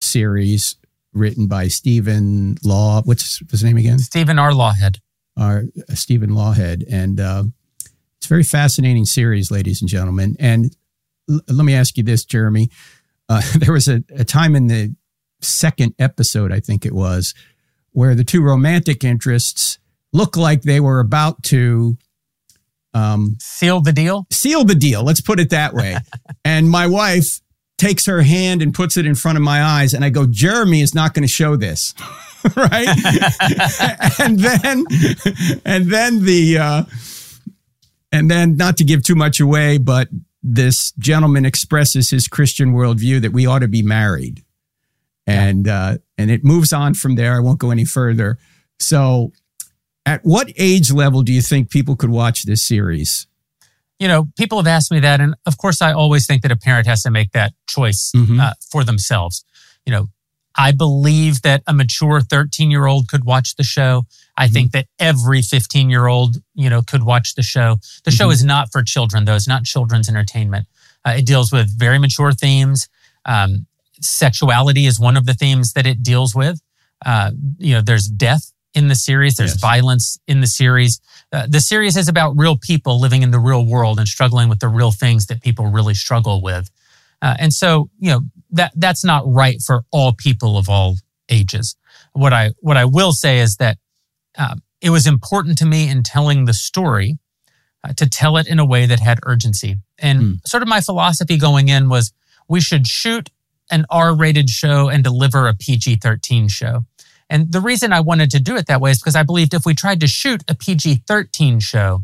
series written by Stephen Law. What's his name again? Stephen R. Lawhead. Stephen Lawhead. And it's a very fascinating series, ladies and gentlemen. And let me ask you this, Jeremy. There was a time in the second episode, I think it was, where the two romantic interests look like they were about to seal the deal? Seal the deal. Let's put it that way. And my wife takes her hand and puts it in front of my eyes. And I go, Jeremy is not going to show this. Right. and then not to give too much away, but this gentleman expresses his Christian worldview that we ought to be married. And it moves on from there. I won't go any further. So at what age level do you think people could watch this series? People have asked me that. And of course, I always think that a parent has to make that choice for themselves. I believe that a mature 13-year-old could watch the show. I think that every 15-year-old, could watch the show. The show is not for children, though. It's not children's entertainment. It deals with very mature themes. Sexuality is one of the themes that it deals with. There's death in the series. There's violence in the series. The series is about real people living in the real world and struggling with the real things that people really struggle with. And so, that's not right for all people of all ages. What I will say is that it was important to me in telling the story to tell it in a way that had urgency. And sort of my philosophy going in was we should shoot an R-rated show and deliver a PG-13 show. And the reason I wanted to do it that way is because I believed if we tried to shoot a PG-13 show,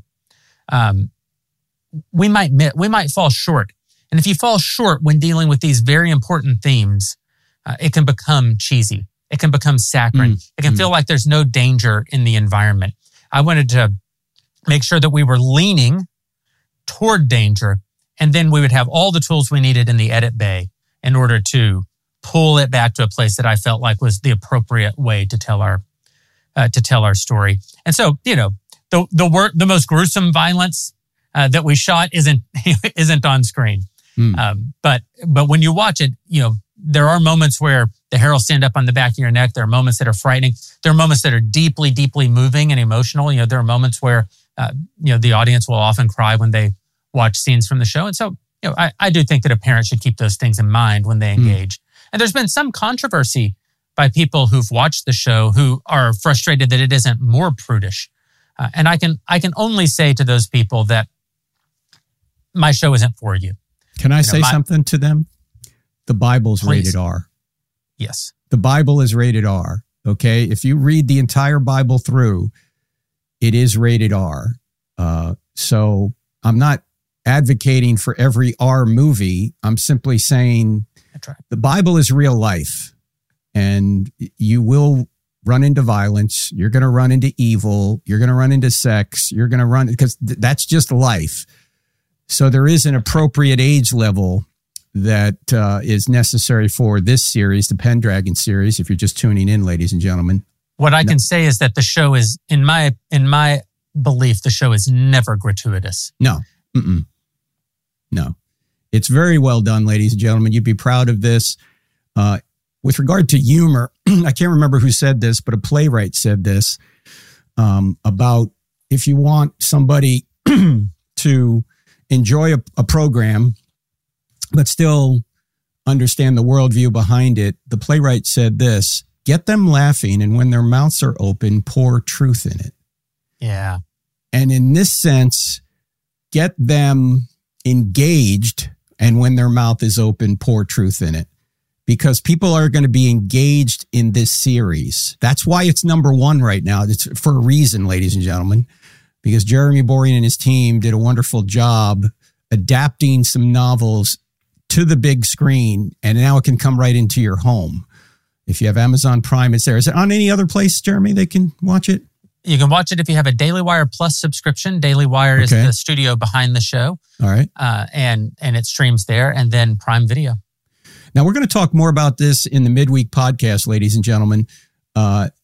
we might fall short. And if you fall short when dealing with these very important themes, it can become cheesy. It can become saccharine. It can feel like there's no danger in the environment. I wanted to make sure that we were leaning toward danger, and then we would have all the tools we needed in the edit bay in order to pull it back to a place that I felt like was the appropriate way to tell our story. And so, the most gruesome violence that we shot isn't on screen. But when you watch it, there are moments where the hair will stand up on the back of your neck. There are moments that are frightening. There are moments that are deeply, deeply moving and emotional. There are moments where, the audience will often cry when they watch scenes from the show. And so, I do think that a parent should keep those things in mind when they engage. And there's been some controversy by people who've watched the show who are frustrated that it isn't more prudish. And I can only say to those people that my show isn't for you. Can I say something to them? The Bible's rated R. Yes. The Bible is rated R. Okay. If you read the entire Bible through, it is rated R. So I'm not advocating for every R movie. I'm simply saying the Bible is real life, and you will run into violence. You're going to run into evil. You're going to run into sex. You're going to run because that's just life. So there is an appropriate age level that is necessary for this series, the Pendragon series, if you're just tuning in, ladies and gentlemen. What I can say is that the show is, in my belief, the show is never gratuitous. No. No. It's very well done, ladies and gentlemen. You'd be proud of this. With regard to humor, I can't remember who said this, but a playwright said this about if you want somebody to enjoy a program, but still understand the worldview behind it. The playwright said this: get them laughing, and when their mouths are open, pour truth in it. Yeah. And in this sense, get them engaged, and when their mouth is open, pour truth in it. Because people are going to be engaged in this series. That's why it's number one right now. It's for a reason, ladies and gentlemen. Because Jeremy Boring and his team did a wonderful job adapting some novels to the big screen, and now it can come right into your home. If you have Amazon Prime, it's there. Is it on any other place, Jeremy, they can watch it? You can watch it if you have a Daily Wire Plus subscription. Daily Wire is the studio behind the show. All right. And it streams there, and then Prime Video. Now, we're going to talk more about this in the midweek podcast, ladies and gentlemen.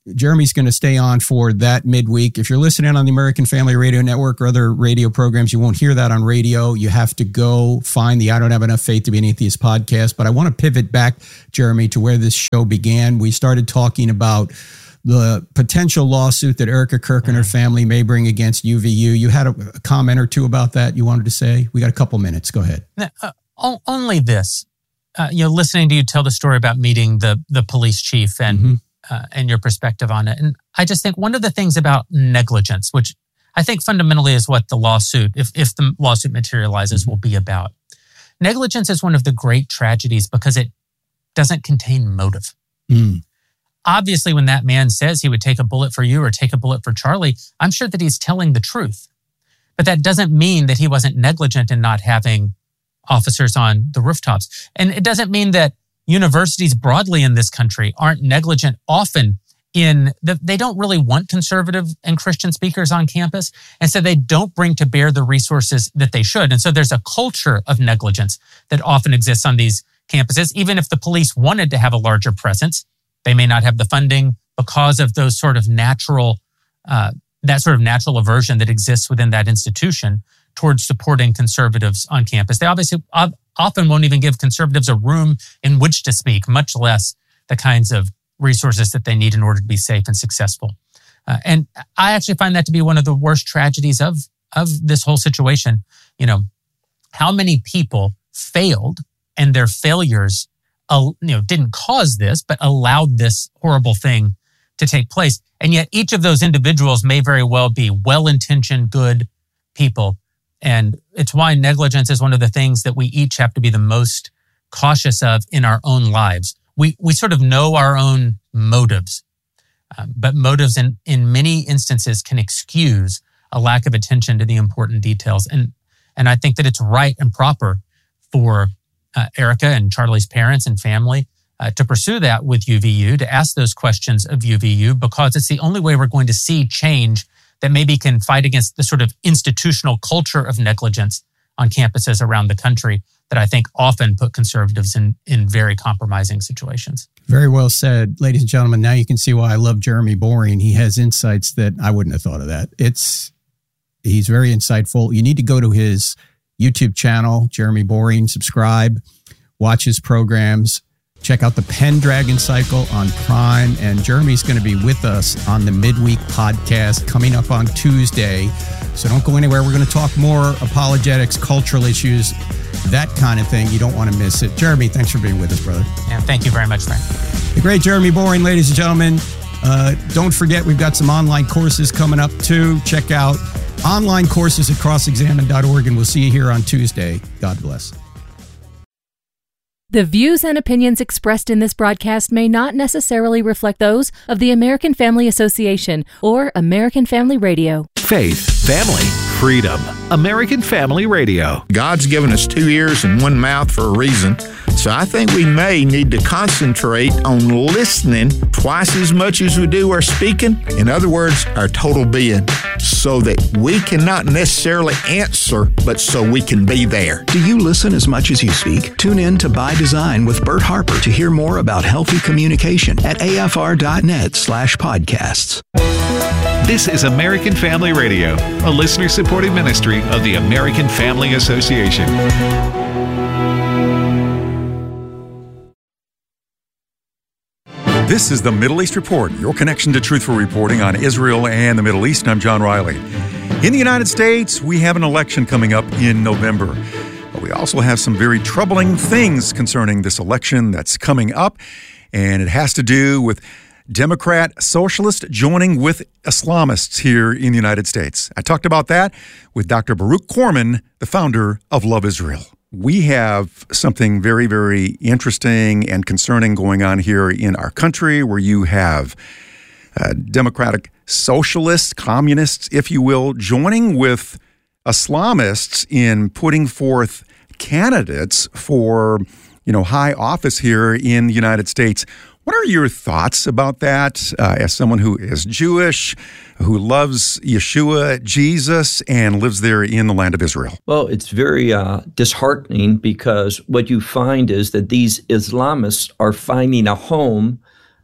Jeremy's going to stay on for that midweek. If you're listening on the American Family Radio Network or other radio programs, you won't hear that on radio. You have to go find the I Don't Have Enough Faith to Be an Atheist podcast. But I want to pivot back, Jeremy, to where this show began. We started talking about the potential lawsuit that Erica Kirk and her family may bring against UVU. You had a comment or two about that you wanted to say? We got a couple minutes. Go ahead. Only this. Listening to you tell the story about meeting the police chief and your perspective on it. And I just think one of the things about negligence, which I think fundamentally is what the lawsuit, if the lawsuit materializes, will be about. Negligence is one of the great tragedies because it doesn't contain motive. Obviously, when that man says he would take a bullet for you or take a bullet for Charlie, I'm sure that he's telling the truth. But that doesn't mean that he wasn't negligent in not having officers on the rooftops. And it doesn't mean that universities broadly in this country aren't negligent often they don't really want conservative and Christian speakers on campus. And so they don't bring to bear the resources that they should. And so there's a culture of negligence that often exists on these campuses. Even if the police wanted to have a larger presence, they may not have the funding because of those sort of natural aversion that exists within that institution towards supporting conservatives on campus. They obviously often won't even give conservatives a room in which to speak, much less the kinds of resources that they need in order to be safe and successful. And I actually find that to be one of the worst tragedies of this whole situation. How many people failed and their failures didn't cause this, but allowed this horrible thing to take place. And yet each of those individuals may very well be well-intentioned, good people. And it's why negligence is one of the things that we each have to be the most cautious of in our own lives. We sort of know our own motives, but motives in many instances can excuse a lack of attention to the important details. And I think that it's right and proper for Erica and Charlie's parents and family to pursue that with UVU, to ask those questions of UVU, because it's the only way we're going to see change that maybe can fight against the sort of institutional culture of negligence on campuses around the country that I think often put conservatives in very compromising situations. Very well said. Ladies and gentlemen, now you can see why I love Jeremy Boring. He has insights that I wouldn't have thought of that. He's very insightful. You need to go to his YouTube channel, Jeremy Boring, subscribe, watch his programs, check out the Pendragon Cycle on Prime. And Jeremy's going to be with us on the Midweek Podcast coming up on Tuesday. So don't go anywhere. We're going to talk more apologetics, cultural issues, that kind of thing. You don't want to miss it. Jeremy, thanks for being with us, brother. Yeah, thank you very much, Frank. The great Jeremy Boring, ladies and gentlemen. Don't forget, we've got some online courses coming up too. Check out online courses at crossexamine.org, and we'll see you here on Tuesday. God bless. The views and opinions expressed in this broadcast may not necessarily reflect those of the American Family Association or American Family Radio. Faith, family, freedom. American Family Radio. God's given us 2 ears and 1 mouth for a reason. So I think we may need to concentrate on listening twice as much as we do our speaking. In other words, our total being, so that we cannot necessarily answer, but so we can be there. Do you listen as much as you speak? Tune in to By Design with Bert Harper to hear more about healthy communication at afr.net/podcasts. This is American Family Radio, a listener-supported ministry of the American Family Association. This is the Middle East Report, your connection to truthful reporting on Israel and the Middle East. I'm John Riley. In the United States, we have an election coming up in November. But we also have some very troubling things concerning this election that's coming up, and it has to do with Democrat socialists joining with Islamists here in the United States. I talked about that with Dr. Baruch Corman, the founder of Love Israel. We have something very, very interesting and concerning going on here in our country, where you have democratic socialists, communists, if you will, joining with Islamists in putting forth candidates for, high office here in the United States. What are your thoughts about that as someone who is Jewish, who loves Yeshua, Jesus, and lives there in the land of Israel? Well, it's very disheartening, because what you find is that these Islamists are finding a home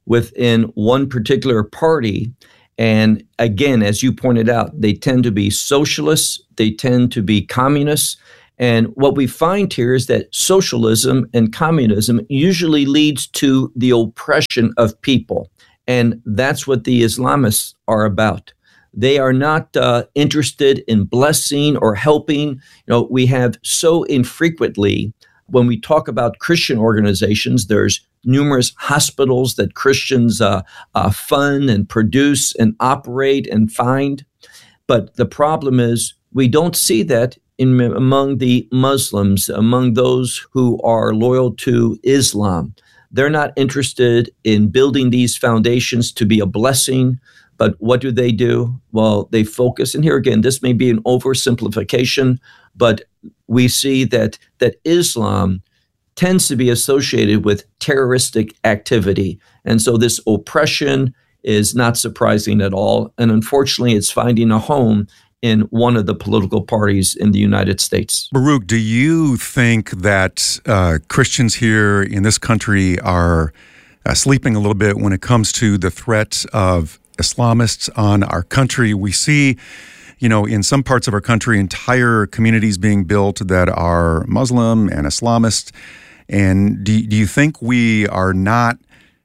within one particular party. And again, as you pointed out, they tend to be socialists, they tend to be communists. And what we find here is that socialism and communism usually leads to the oppression of people. And that's what the Islamists are about. They are not interested in blessing or helping. We have so infrequently, when we talk about Christian organizations, there's numerous hospitals that Christians fund and produce and operate and find. But the problem is we don't see that among the Muslims, among those who are loyal to Islam. They're not interested in building these foundations to be a blessing. But what do? Well, they focus, and here again, this may be an oversimplification, but we see that Islam tends to be associated with terroristic activity. And so this oppression is not surprising at all. And unfortunately, it's finding a home in one of the political parties in the United States. Baruch, do you think that Christians here in this country are sleeping a little bit when it comes to the threat of Islamists on our country? We see, in some parts of our country, entire communities being built that are Muslim and Islamist. And do you think we are not,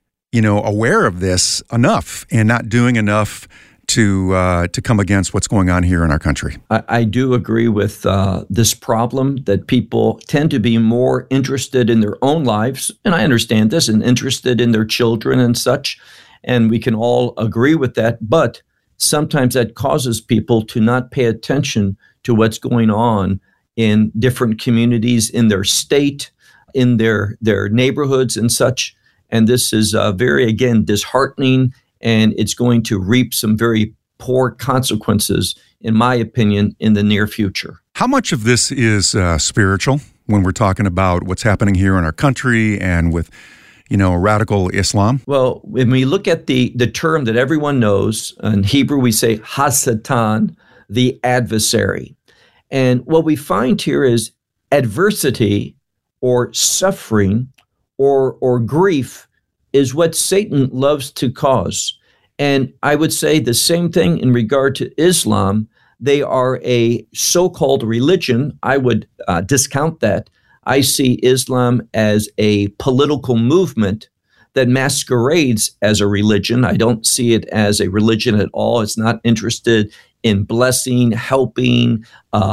aware of this enough and not doing enough to come against what's going on here in our country? I do agree with this problem that people tend to be more interested in their own lives, and I understand this, and interested in their children and such, and we can all agree with that, but sometimes that causes people to not pay attention to what's going on in different communities, in their state, in their neighborhoods and such, and this is very, again, disheartening, and it's going to reap some very poor consequences, in my opinion, in the near future. How much of this is spiritual when we're talking about what's happening here in our country and with, radical Islam? Well, when we look at the term that everyone knows, in Hebrew we say Hasatan, the adversary. And what we find here is adversity or suffering or grief is what Satan loves to cause. And I would say the same thing in regard to Islam. They are a so-called religion. I would discount that. I see Islam as a political movement that masquerades as a religion. I don't see it as a religion at all. It's not interested in blessing, helping,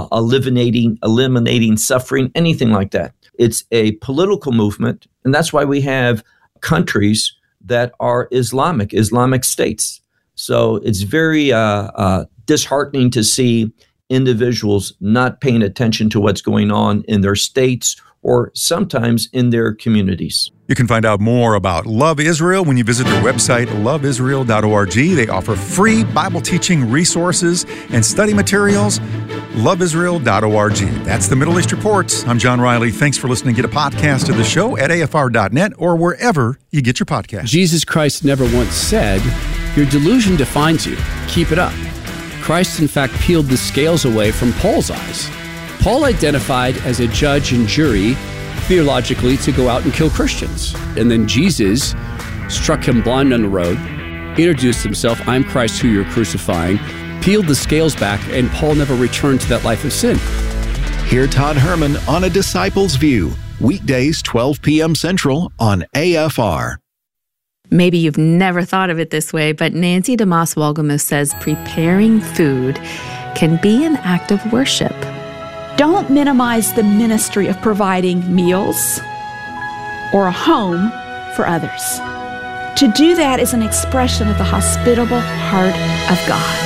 eliminating suffering, anything like that. It's a political movement, and that's why we have countries that are Islamic states. So it's very disheartening to see individuals not paying attention to what's going on in their states or sometimes in their communities. You can find out more about Love Israel when you visit their website, loveisrael.org. They offer free Bible teaching resources and study materials, loveisrael.org. That's the Middle East Report. I'm John Riley. Thanks for listening. Get a podcast of the show at afr.net or wherever you get your podcasts. Jesus Christ never once said, "Your delusion defines you. Keep it up." Christ, in fact, peeled the scales away from Paul's eyes. Paul identified as a judge and jury, theologically, to go out and kill Christians. And then Jesus struck him blind on the road, introduced himself, "I'm Christ who you're crucifying," peeled the scales back, and Paul never returned to that life of sin. Hear Todd Herman on A Disciple's View, weekdays 12 p.m. Central on AFR. Maybe you've never thought of it this way, but Nancy DeMoss Wolgemuth says preparing food can be an act of worship. Don't minimize the ministry of providing meals or a home for others. To do that is an expression of the hospitable heart of God.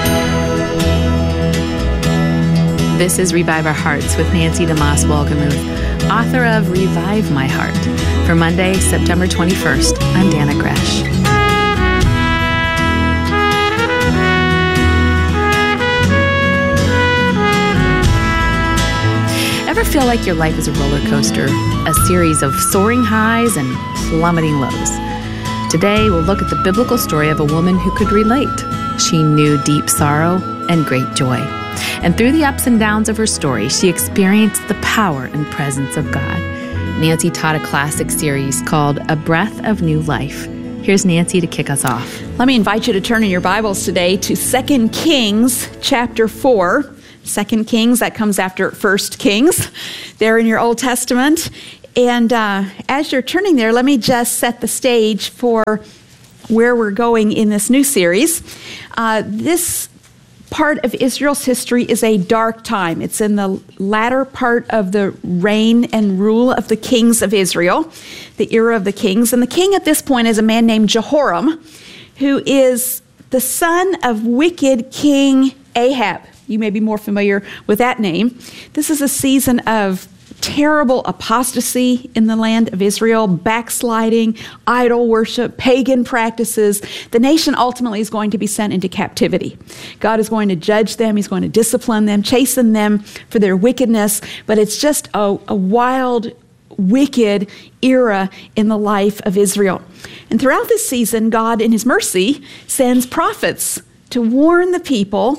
This is Revive Our Hearts with Nancy DeMoss Wolgemuth, author of Revive My Heart. For Monday, September 21st, I'm Dana Gresh. Ever feel like your life is a roller coaster, a series of soaring highs and plummeting lows? Today, we'll look at the biblical story of a woman who could relate. She knew deep sorrow and great joy. And through the ups and downs of her story, she experienced the power and presence of God. Nancy taught a classic series called A Breath of New Life. Here's Nancy to kick us off. Let me invite you to turn in your Bibles today to 2 Kings chapter 4. 2 Kings, that comes after 1 Kings, there in your Old Testament. And as you're turning there, let me just set the stage for where we're going in this new series. This part of Israel's history is a dark time. It's in the latter part of the reign and rule of the kings of Israel, the era of the kings. And the king at this point is a man named Jehoram, who is the son of wicked King Ahab. You may be more familiar with that name. This is a season of terrible apostasy in the land of Israel, backsliding, idol worship, pagan practices. The nation ultimately is going to be sent into captivity. God is going to judge them. He's going to discipline them, chasten them for their wickedness. But it's just a wild, wicked era in the life of Israel. And throughout this season, God, in His mercy, sends prophets to warn the people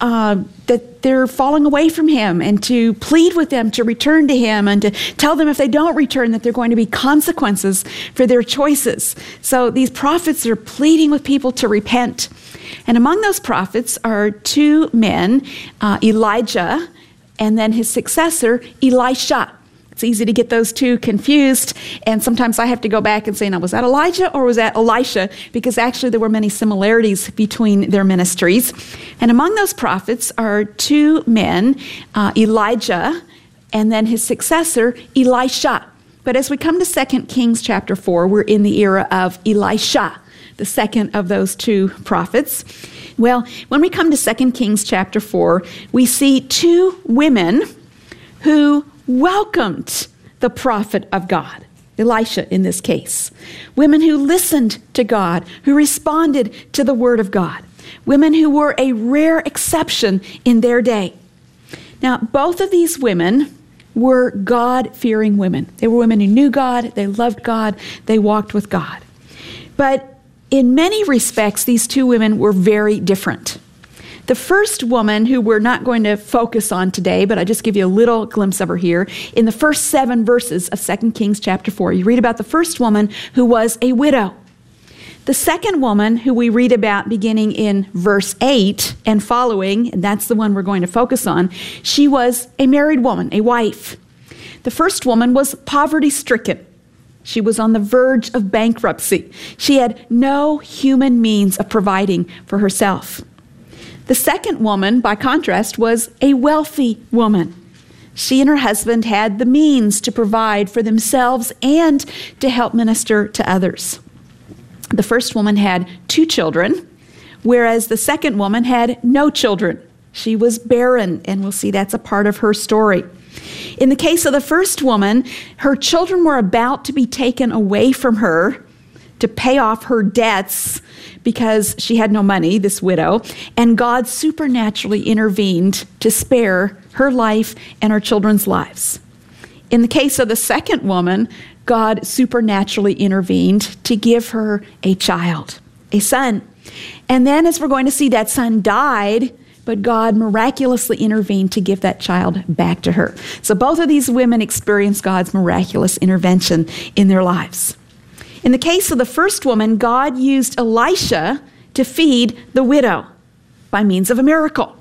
that they're falling away from Him, and to plead with them to return to Him, and to tell them if they don't return that there are going to be consequences for their choices. So these prophets are pleading with people to repent. And among those prophets are two men, Elijah and then his successor, Elisha. It's easy to get those two confused, and sometimes I have to go back and say, now, was that Elijah or was that Elisha? Because actually there were many similarities between their ministries. And among those prophets are two men, Elijah and then his successor, Elisha. But as we come to 2 Kings chapter 4, we're in the era of Elisha, the second of those two prophets. Well, when we come to 2 Kings chapter 4, we see two women who welcomed the prophet of God, Elisha in this case. Women who listened to God, who responded to the word of God. Women who were a rare exception in their day. Now, both of these women were God-fearing women. They were women who knew God, they loved God, they walked with God. But in many respects, these two women were very different. The first woman, who we're not going to focus on today, but I just give you a little glimpse of her here, in the first 7 verses of 2 Kings chapter 4, you read about the first woman who was a widow. The second woman, who we read about beginning in verse 8 and following, and that's the one we're going to focus on, she was a married woman, a wife. The first woman was poverty-stricken. She was on the verge of bankruptcy. She had no human means of providing for herself. The second woman, by contrast, was a wealthy woman. She and her husband had the means to provide for themselves and to help minister to others. The first woman had 2 children, whereas the second woman had no children. She was barren, and we'll see that's a part of her story. In the case of the first woman, her children were about to be taken away from her to pay off her debts because she had no money, this widow, and God supernaturally intervened to spare her life and her children's lives. In the case of the second woman, God supernaturally intervened to give her a child, a son. And then, as we're going to see, that son died, but God miraculously intervened to give that child back to her. So both of these women experienced God's miraculous intervention in their lives. In the case of the first woman, God used Elisha to feed the widow by means of a miracle.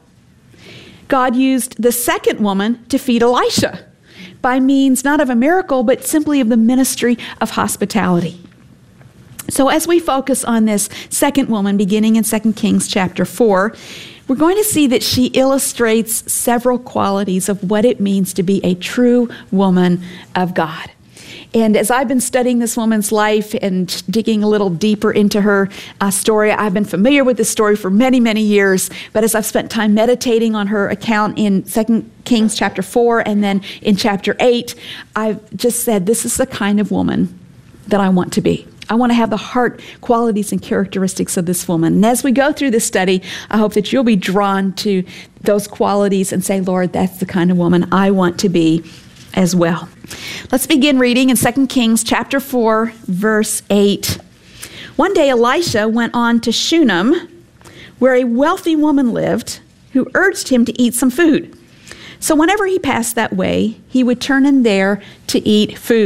God used the second woman to feed Elisha by means not of a miracle, but simply of the ministry of hospitality. So as we focus on this second woman, beginning in 2 Kings chapter 4, we're going to see that she illustrates several qualities of what it means to be a true woman of God. And as I've been studying this woman's life and digging a little deeper into her story, I've been familiar with this story for many, many years. But as I've spent time meditating on her account in 2 Kings chapter 4 and then in chapter 8, I've just said, this is the kind of woman that I want to be. I want to have the heart qualities and characteristics of this woman. And as we go through this study, I hope that you'll be drawn to those qualities and say, Lord, that's the kind of woman I want to be as well. Let's begin reading in 2 Kings chapter 4, verse 8. One day Elisha went on to Shunem, where a wealthy woman lived, who urged him to eat some food. So whenever he passed that way, he would turn in there to eat food.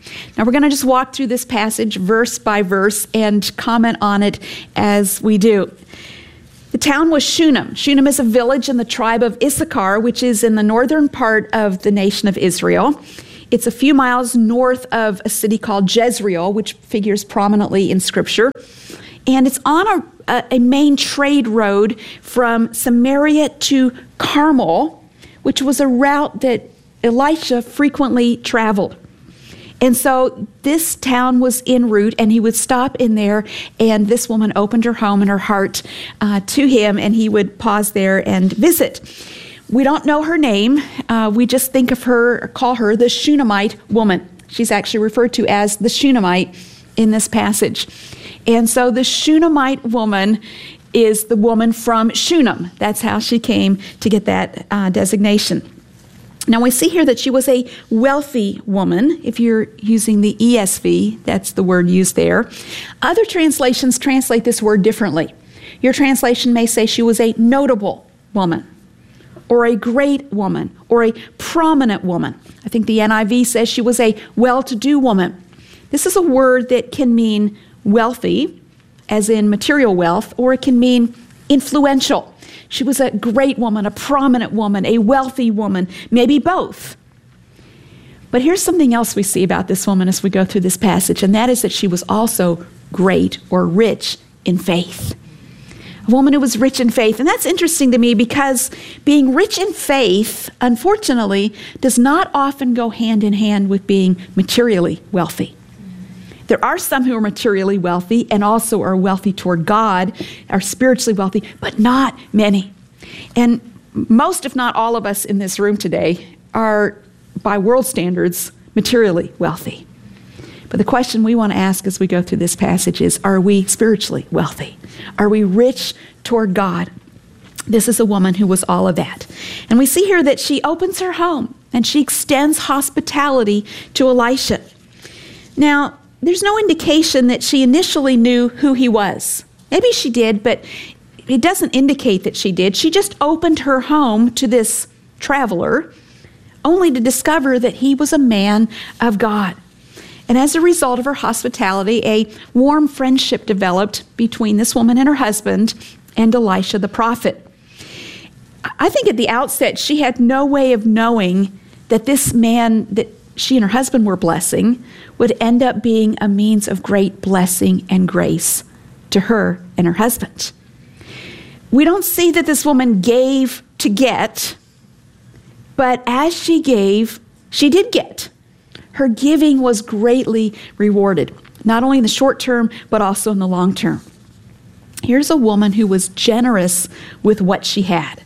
Now we're going to just walk through this passage verse by verse and comment on it as we do. The town was Shunem. Shunem is a village in the tribe of Issachar, which is in the northern part of the nation of Israel. It's a few miles north of a city called Jezreel, which figures prominently in Scripture. And it's on a main trade road from Samaria to Carmel, which was a route that Elisha frequently traveled. And so this town was en route, and he would stop in there, and this woman opened her home and her heart to him, and he would pause there and visit. We don't know her name. We just think of her, call her the Shunammite woman. She's actually referred to as the Shunammite in this passage. And so the Shunammite woman is the woman from Shunem. That's how she came to get that designation. Now we see here that she was a wealthy woman. If you're using the ESV, that's the word used there. Other translations translate this word differently. Your translation may say she was a notable woman, or a great woman, or a prominent woman. I think the NIV says she was a well-to-do woman. This is a word that can mean wealthy, as in material wealth, or it can mean influential. She was a great woman, a prominent woman, a wealthy woman, maybe both. But here's something else we see about this woman as we go through this passage, and that is that she was also great or rich in faith. A woman who was rich in faith. And that's interesting to me because being rich in faith, unfortunately, does not often go hand in hand with being materially wealthy. There are some who are materially wealthy and also are wealthy toward God, are spiritually wealthy, but not many. And most, if not all of us in this room today are, by world standards, materially wealthy. But the question we want to ask as we go through this passage is, are we spiritually wealthy? Are we rich toward God? This is a woman who was all of that. And we see here that she opens her home and she extends hospitality to Elisha. Now, there's no indication that she initially knew who he was. Maybe she did, but it doesn't indicate that she did. She just opened her home to this traveler, only to discover that he was a man of God. And as a result of her hospitality, a warm friendship developed between this woman and her husband and Elisha the prophet. I think at the outset, she had no way of knowing that this man that she and her husband were blessing would end up being a means of great blessing and grace to her and her husband. We don't see that this woman gave to get, but as she gave, she did get. Her giving was greatly rewarded, not only in the short term, but also in the long term. Here's a woman who was generous with what she had.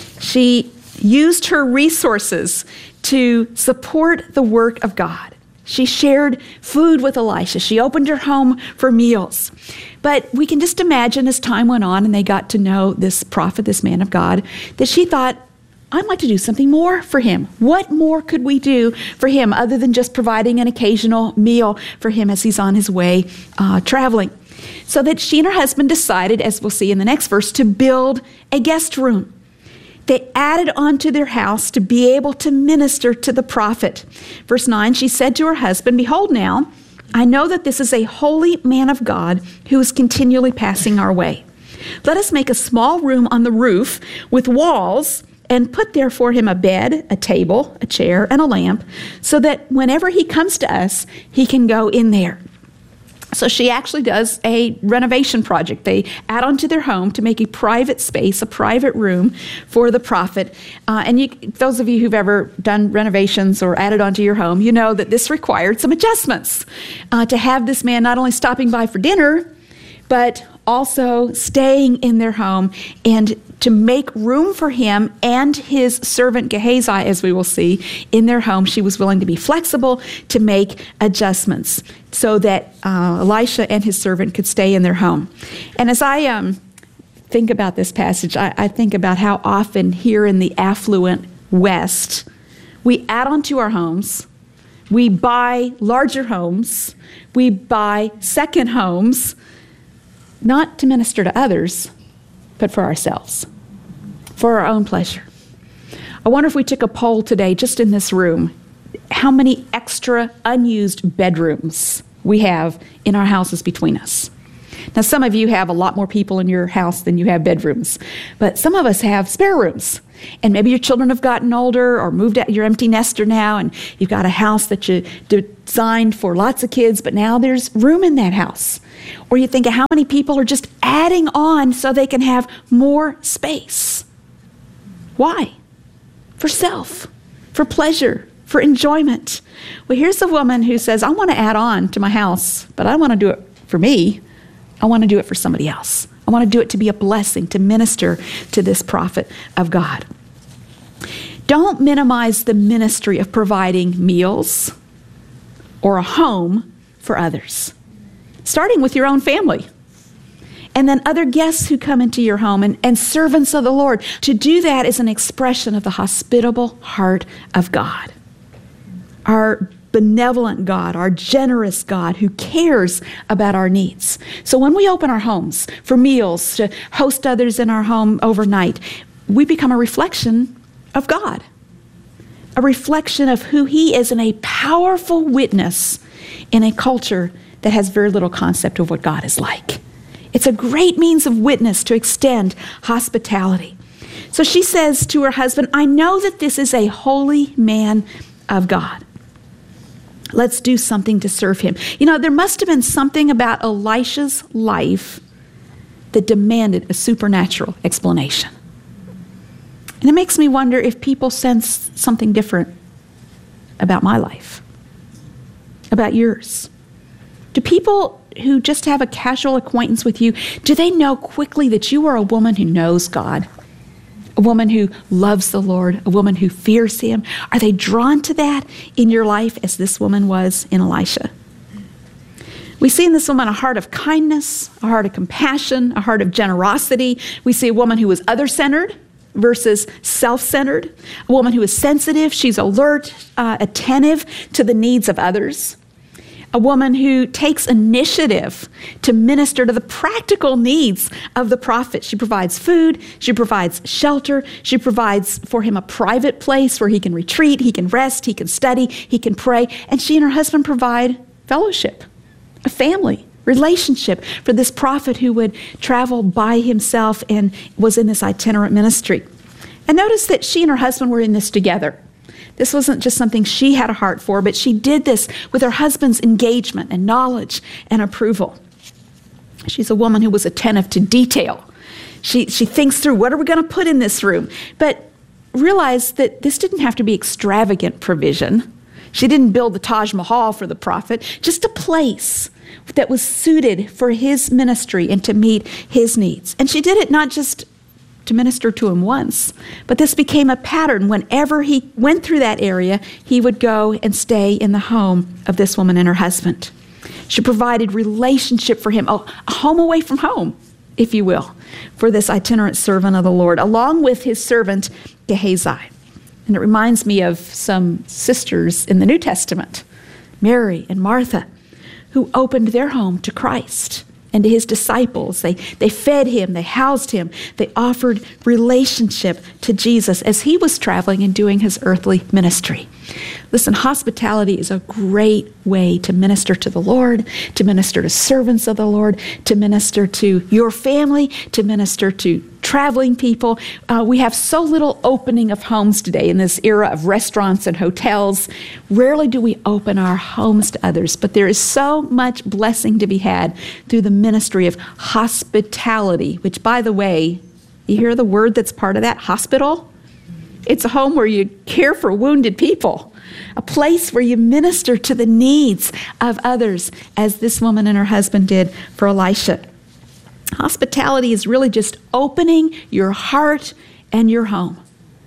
She used her resources to support the work of God. She shared food with Elisha. She opened her home for meals. But we can just imagine as time went on and they got to know this prophet, this man of God, that she thought, I'd like to do something more for him. What more could we do for him other than just providing an occasional meal for him as he's on his way traveling? So that she and her husband decided, as we'll see in the next verse, to build a guest room. They added on to their house to be able to minister to the prophet. Verse 9, she said to her husband, behold now, I know that this is a holy man of God who is continually passing our way. Let us make a small room on the roof with walls and put there for him a bed, a table, a chair, and a lamp, so that whenever he comes to us, he can go in there. So she actually does a renovation project. They add on to their home to make a private space, a private room for the prophet. Those of you who've ever done renovations or added onto your home, you know that this required some adjustments to have this man not only stopping by for dinner, but also staying in their home and to make room for him and his servant Gehazi, as we will see, in their home. She was willing to be flexible to make adjustments so that Elisha and his servant could stay in their home. And as I think about this passage, I think about how often here in the affluent West, we add on to our homes, we buy larger homes, we buy second homes, not to minister to others, but for ourselves, for our own pleasure. I wonder if we took a poll today, just in this room, how many extra unused bedrooms we have in our houses between us. Now, some of you have a lot more people in your house than you have bedrooms, but some of us have spare rooms. And maybe your children have gotten older or moved out, you're empty nester now, and you've got a house that you designed for lots of kids, but now there's room in that house. Or you think of how many people are just adding on so they can have more space. Why? For self, for pleasure, for enjoyment. Well, here's a woman who says, I want to add on to my house, but I don't want to do it for me. I want to do it for somebody else. I want to do it to be a blessing, to minister to this prophet of God. Don't minimize the ministry of providing meals or a home for others, starting with your own family. And then other guests who come into your home and servants of the Lord. To do that is an expression of the hospitable heart of God. Our benevolent God, our generous God who cares about our needs. So when we open our homes for meals, to host others in our home overnight, we become a reflection of God, a reflection of who He is, and a powerful witness in a culture that has very little concept of what God is like. It's a great means of witness to extend hospitality. So she says to her husband, I know that this is a holy man of God. Let's do something to serve him. You know, there must have been something about Elisha's life that demanded a supernatural explanation. And it makes me wonder if people sense something different about my life, about yours. Do people who just have a casual acquaintance with you, do they know quickly that you are a woman who knows God? A woman who loves the Lord, a woman who fears Him? Are they drawn to that in your life as this woman was in Elisha? We see in this woman a heart of kindness, a heart of compassion, a heart of generosity. We see a woman who is other-centered versus self-centered, a woman who is sensitive. She's alert, attentive to the needs of others. A woman who takes initiative to minister to the practical needs of the prophet. She provides food, she provides shelter, she provides for him a private place where he can retreat, he can rest, he can study, he can pray, and she and her husband provide fellowship, a family, relationship for this prophet who would travel by himself and was in this itinerant ministry. And notice that she and her husband were in this together. This wasn't just something she had a heart for, but she did this with her husband's engagement and knowledge and approval. She's a woman who was attentive to detail. She thinks through, what are we going to put in this room? But realize that this didn't have to be extravagant provision. She didn't build the Taj Mahal for the prophet, just a place that was suited for his ministry and to meet his needs. And she did it not just to minister to him once, but this became a pattern. Whenever he went through that area, he would go and stay in the home of this woman and her husband. She provided relationship for him, a home away from home, if you will, for this itinerant servant of the Lord, along with his servant Gehazi. And it reminds me of some sisters in the New Testament, Mary and Martha, who opened their home to Christ and to his disciples. They fed him, they housed him, they offered relationship to Jesus as he was traveling and doing his earthly ministry. Listen, hospitality is a great way to minister to the Lord, to minister to servants of the Lord, to minister to your family, to minister to traveling people. We have so little opening of homes today in this era of restaurants and hotels. Rarely do we open our homes to others, but there is so much blessing to be had through the ministry of hospitality, which, by the way, you hear the word that's part of that? Hospital? It's a home where you care for wounded people, a place where you minister to the needs of others, as this woman and her husband did for Elisha. Hospitality is really just opening your heart and your home,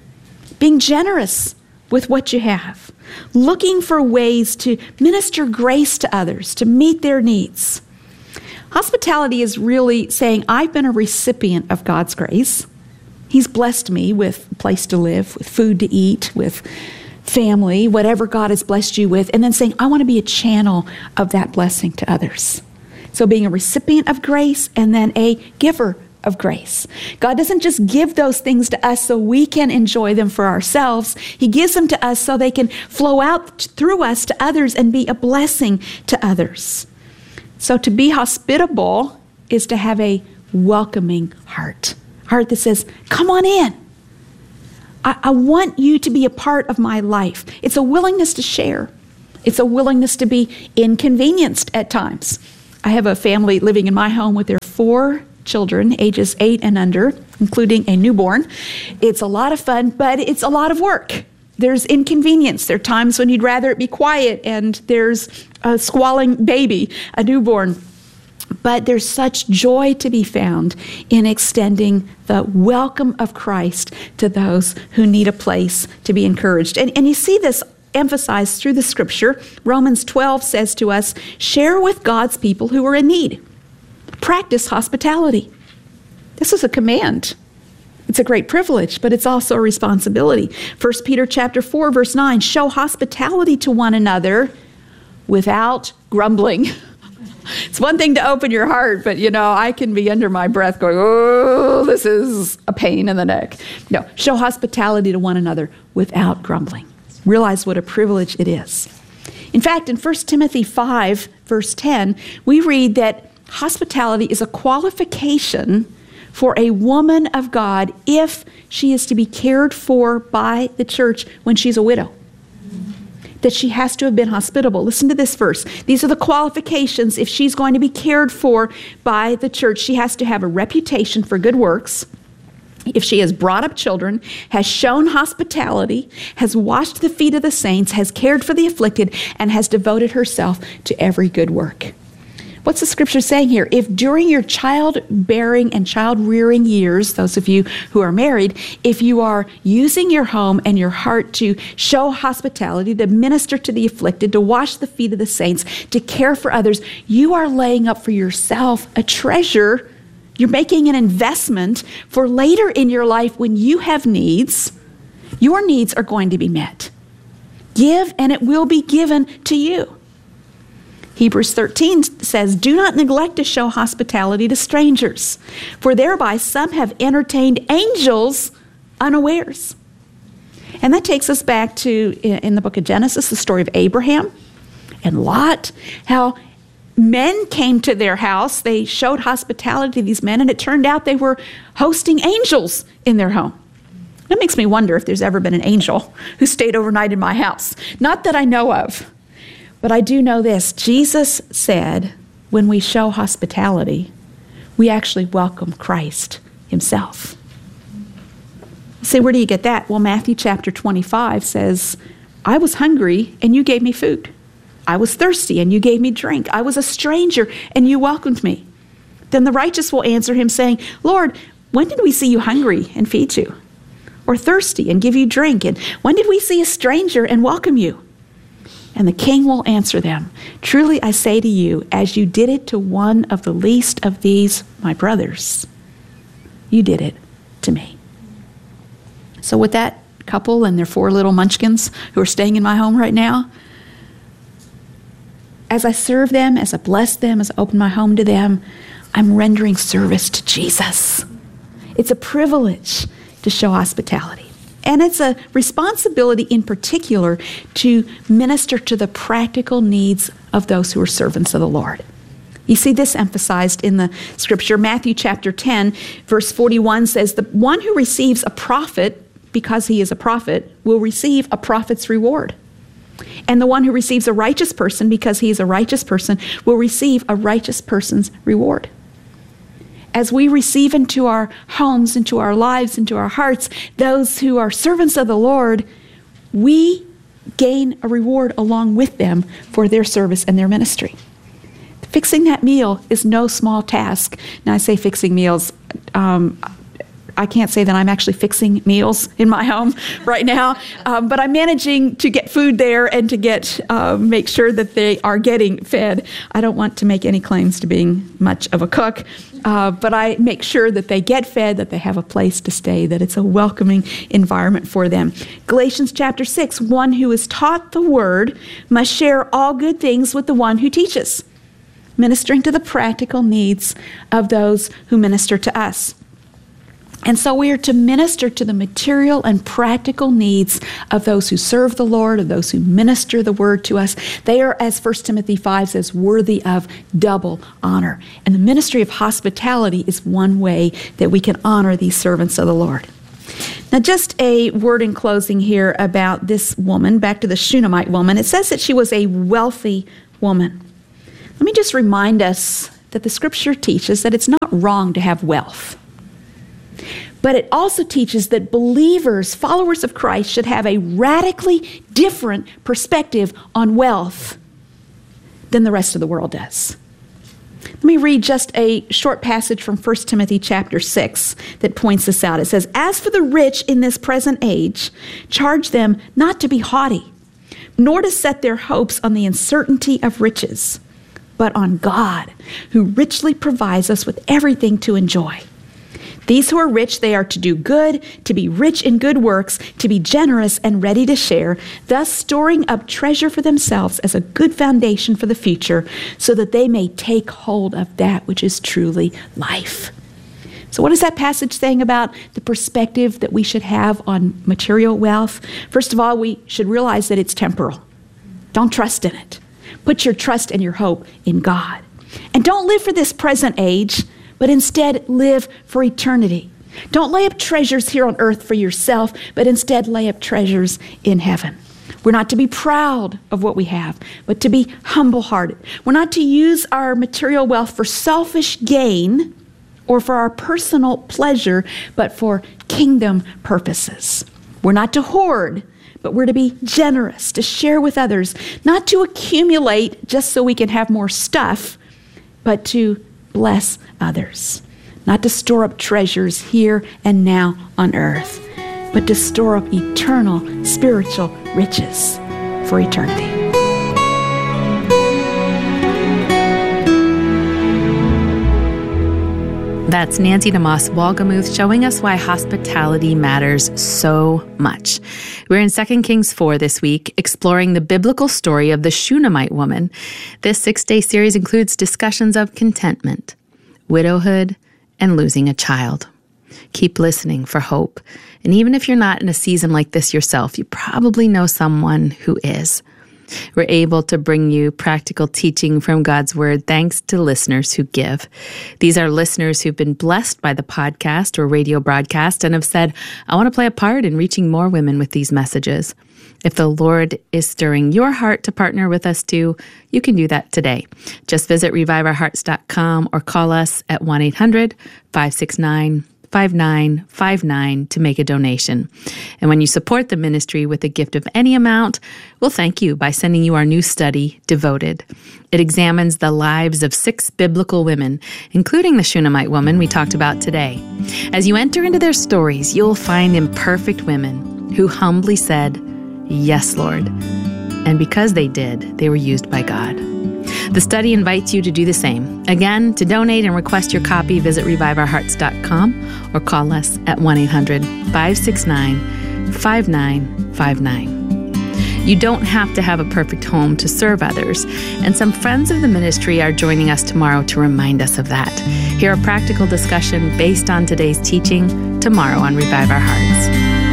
being generous with what you have, looking for ways to minister grace to others, to meet their needs. Hospitality is really saying, I've been a recipient of God's grace. He's blessed me with a place to live, with food to eat, with family, whatever God has blessed you with, and then saying, I want to be a channel of that blessing to others. So being a recipient of grace and then a giver of grace. God doesn't just give those things to us so we can enjoy them for ourselves. He gives them to us so they can flow out through us to others and be a blessing to others. So to be hospitable is to have a welcoming heart. A heart that says, come on in. I want you to be a part of my life. It's a willingness to share. It's a willingness to be inconvenienced at times. I have a family living in my home with their 4 children, ages 8 and under, including a newborn. It's a lot of fun, but it's a lot of work. There's inconvenience. There are times when you'd rather it be quiet, and there's a squalling baby, a newborn. But there's such joy to be found in extending the welcome of Christ to those who need a place to be encouraged. And you see this emphasized through the scripture. Romans 12 says to us, share with God's people who are in need. Practice hospitality. This is a command. It's a great privilege, but it's also a responsibility. 1 Peter chapter 4, verse 9, show hospitality to one another without grumbling. It's one thing to open your heart, but I can be under my breath going, oh, this is a pain in the neck. No, show hospitality to one another without grumbling. Realize what a privilege it is. In fact, in 1 Timothy 5, verse 10, we read that hospitality is a qualification for a woman of God if she is to be cared for by the church when she's a widow. That she has to have been hospitable. Listen to this verse. These are the qualifications if she's going to be cared for by the church. She has to have a reputation for good works. If she has brought up children, has shown hospitality, has washed the feet of the saints, has cared for the afflicted, and has devoted herself to every good work. What's the scripture saying here? If during your childbearing and child-rearing years, those of you who are married, if you are using your home and your heart to show hospitality, to minister to the afflicted, to wash the feet of the saints, to care for others, you are laying up for yourself a treasure. You're making an investment for later in your life when you have needs. Your needs are going to be met. Give, and it will be given to you. Hebrews 13 says, do not neglect to show hospitality to strangers, for thereby some have entertained angels unawares. And that takes us back to, in the book of Genesis, the story of Abraham and Lot, how men came to their house. They showed hospitality to these men, and it turned out they were hosting angels in their home. That makes me wonder if there's ever been an angel who stayed overnight in my house. Not that I know of. But I do know this. Jesus said when we show hospitality, we actually welcome Christ himself. You say, where do you get that? Well, Matthew chapter 25 says, I was hungry and you gave me food. I was thirsty and you gave me drink. I was a stranger and you welcomed me. Then the righteous will answer him saying, Lord, when did we see you hungry and feed you? Or thirsty and give you drink? And when did we see a stranger and welcome you? And the king will answer them, truly I say to you, as you did it to one of the least of these, my brothers, you did it to me. So with that couple and their 4 little munchkins who are staying in my home right now, as I serve them, as I bless them, as I open my home to them, I'm rendering service to Jesus. It's a privilege to show hospitality. And it's a responsibility in particular to minister to the practical needs of those who are servants of the Lord. You see this emphasized in the scripture. Matthew chapter 10, verse 41 says, the one who receives a prophet, because he is a prophet, will receive a prophet's reward. And the one who receives a righteous person, because he is a righteous person, will receive a righteous person's reward. As we receive into our homes, into our lives, into our hearts, those who are servants of the Lord, we gain a reward along with them for their service and their ministry. Fixing that meal is no small task. Now, I say fixing meals. I can't say that I'm actually fixing meals in my home right now, but I'm managing to get food there and to make sure that they are getting fed. I don't want to make any claims to being much of a cook, but I make sure that they get fed, that they have a place to stay, that it's a welcoming environment for them. Galatians chapter 6, one who is taught the word must share all good things with the one who teaches. ministering to the practical needs of those who minister to us. And so we are to minister to the material and practical needs of those who serve the Lord, of those who minister the word to us. They are, as 1 Timothy 5 says, worthy of double honor. And the ministry of hospitality is one way that we can honor these servants of the Lord. Now, just a word in closing here about this woman, back to the Shunammite woman. It says that she was a wealthy woman. Let me just remind us that the Scripture teaches that it's not wrong to have wealth. But it also teaches that believers, followers of Christ, should have a radically different perspective on wealth than the rest of the world does. Let me read just a short passage from 1 Timothy chapter 6 that points this out. It says, "As for the rich in this present age, charge them not to be haughty, nor to set their hopes on the uncertainty of riches, but on God, who richly provides us with everything to enjoy. These who are rich, they are to do good, to be rich in good works, to be generous and ready to share, thus storing up treasure for themselves as a good foundation for the future, so that they may take hold of that which is truly life." So what is that passage saying about the perspective that we should have on material wealth? First of all, we should realize that it's temporal. Don't trust in it. Put your trust and your hope in God. And don't live for this present age, but instead live for eternity. Don't lay up treasures here on earth for yourself, but instead lay up treasures in heaven. We're not to be proud of what we have, but to be humble-hearted. We're not to use our material wealth for selfish gain or for our personal pleasure, but for kingdom purposes. We're not to hoard, but we're to be generous, to share with others, not to accumulate just so we can have more stuff, but to bless others. Not to store up treasures here and now on earth, but to store up eternal spiritual riches for eternity. That's Nancy DeMoss Wolgemuth showing us why hospitality matters so much. We're in 2 Kings 4 this week, exploring the biblical story of the Shunammite woman. This 6-day series includes discussions of contentment, widowhood, and losing a child. Keep listening for hope. And even if you're not in a season like this yourself, you probably know someone who is. We're able to bring you practical teaching from God's Word thanks to listeners who give. These are listeners who've been blessed by the podcast or radio broadcast and have said, I want to play a part in reaching more women with these messages. If the Lord is stirring your heart to partner with us too, you can do that today. Just visit reviveourhearts.com or call us at 1-800-569-5959 to make a donation. And when you support the ministry with a gift of any amount, we'll thank you by sending you our new study, Devoted. It examines the lives of 6 biblical women, including the Shunammite woman we talked about today. As you enter into their stories, you'll find imperfect women who humbly said, "Yes, Lord." And because they did, they were used by God. The study invites you to do the same. Again, to donate and request your copy, visit reviveourhearts.com or call us at 1-800-569-5959. You don't have to have a perfect home to serve others, and some friends of the ministry are joining us tomorrow to remind us of that. Hear a practical discussion based on today's teaching tomorrow on Revive Our Hearts.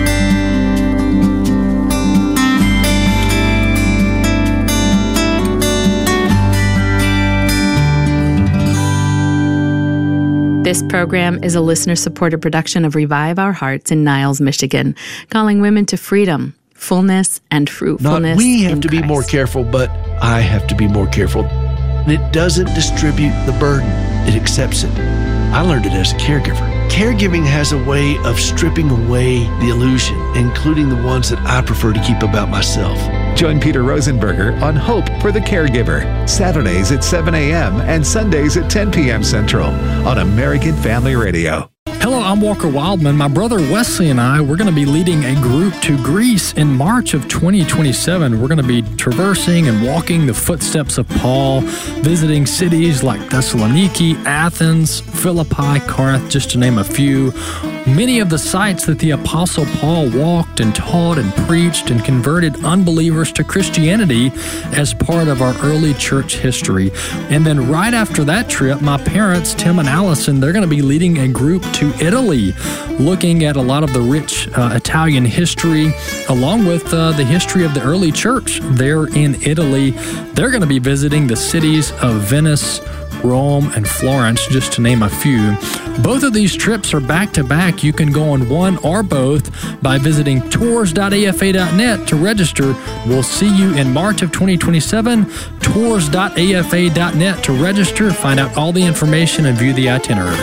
This program is a listener-supported production of Revive Our Hearts in Niles, Michigan, calling women to freedom, fullness, and fruitfulness. Not we have to be more careful, but I have to be more careful. It doesn't distribute the burden. It accepts it. I learned it as a caregiver. Caregiving has a way of stripping away the illusion, including the ones that I prefer to keep about myself. Join Peter Rosenberger on Hope for the Caregiver, Saturdays at 7 a.m. and Sundays at 10 p.m. Central on American Family Radio. Hello, I'm Walker Wildman. My brother Wesley and I, we're going to be leading a group to Greece in March of 2027. We're going to be traversing and walking the footsteps of Paul, visiting cities like Thessaloniki, Athens, Philippi, Corinth, just to name a few. many of the sites that the Apostle Paul walked and taught and preached and converted unbelievers to Christianity as part of our early church history. And then right after that trip, my parents, Tim and Allison, they're going to be leading a group to Italy, looking at a lot of the rich Italian history, along with the history of the early church there in Italy. They're going to be visiting the cities of Venice, Rome, and Florence, just to name a few. Both of these trips are back-to-back. You can go on one or both by visiting tours.afa.net to register. We'll see you in March of 2027. Tours.afa.net to register, find out all the information, and view the itinerary.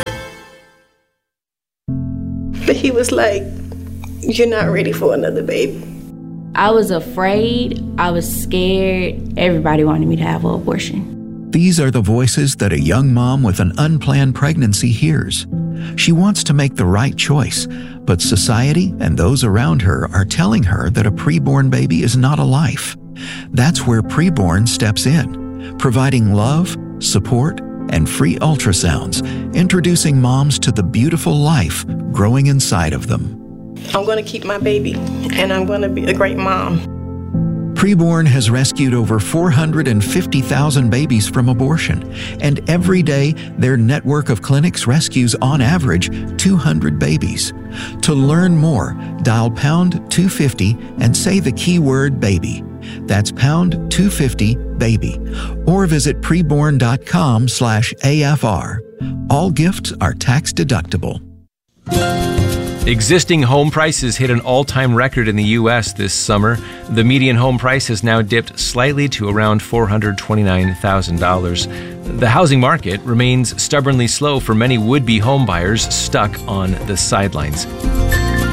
But he was like, "You're not ready for another baby." I was afraid. I was scared. Everybody wanted me to have an abortion. These are the voices that a young mom with an unplanned pregnancy hears. She wants to make the right choice, but society and those around her are telling her that a preborn baby is not a life. That's where Preborn steps in, providing love, support, and free ultrasounds, introducing moms to the beautiful life growing inside of them. I'm going to keep my baby, and I'm going to be a great mom. Preborn has rescued over 450,000 babies from abortion, and every day their network of clinics rescues on average 200 babies. To learn more, dial pound 250 and say the keyword baby. That's pound 250 baby, or visit preborn.com/AFR. All gifts are tax deductible. Existing home prices hit an all-time record in the U.S. this summer. The median home price has now dipped slightly to around $429,000. The housing market remains stubbornly slow for many would-be home buyers stuck on the sidelines.